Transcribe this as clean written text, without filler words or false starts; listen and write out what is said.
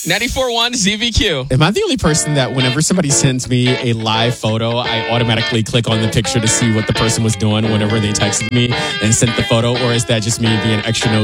94.1 ZVQ. Am I the only person that whenever somebody sends me a live photo, I automatically click on the picture to see what the person was doing whenever they texted me and sent the photo? Or is that just me being extra nosy?